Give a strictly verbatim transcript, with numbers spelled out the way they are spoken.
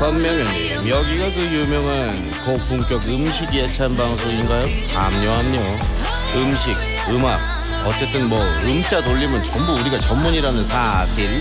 건명현님, 여기가 그 유명한 고품격 음식 예찬 방송인가요? 암요 암요. 음식, 음악, 어쨌든 뭐 음자 돌리면 전부 우리가 전문이라는 사실.